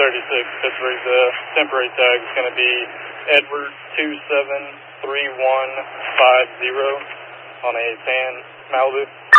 Pittsburgh. The temporary tag is going to be Edward 273150 on a tan Malibu.